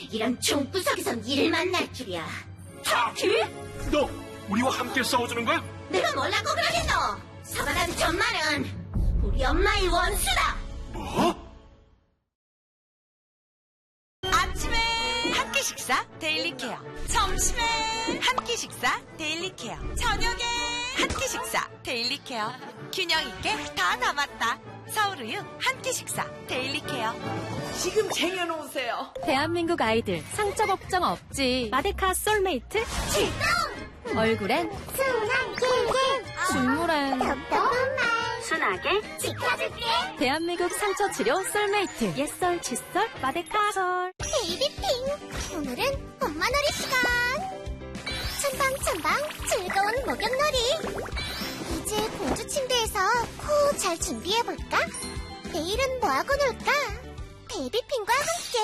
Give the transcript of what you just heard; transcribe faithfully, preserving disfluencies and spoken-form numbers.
자식이랑 종구석에선 일을 만날 줄이야. 타키? 너 우리와 함께 싸워주는 거야? 내가 뭘라고 그러겠노? 사바단 전말은 우리 엄마의 원수다. 뭐? 아침에 한 끼 식사 데일리 케어, 점심에 한 끼 식사 데일리 케어, 저녁에 한 끼 식사 데일리 케어. 균형 있게 다 담았다. 서울우유 한 끼 식사 데일리 케어. 지금 쟁여놓으세요. 대한민국 아이들 상처 걱정 없지. 마데카 솔메이트 출동! 얼굴엔 순한 길길 눈물엔 답답한 말 순하게 지켜줄게. 대한민국 상처 치료 솔메이트 옛설 칫솔 마데카솔. 베이비핑, 오늘은 엄마놀이 시간. 첨방첨방 즐거운 목욕놀이. 이제 공주 침대에서 코 잘 준비해볼까? 내일은 뭐하고 놀까? 베이비핑과 함께